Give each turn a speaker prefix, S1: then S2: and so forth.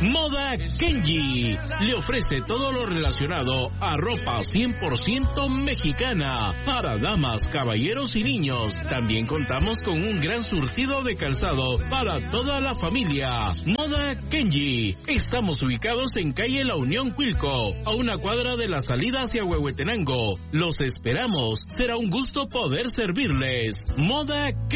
S1: Moda Kenji le ofrece todo lo relacionado a ropa 100% mexicana para damas, caballeros y niños. También contamos con un gran surtido de calzado para toda la familia. Moda Kenji. Estamos ubicados en calle La Unión, Cuilco, a una cuadra de la salida hacia Huehuetenango. Los esperamos. Será un gusto poder servirles. Moda Kenji.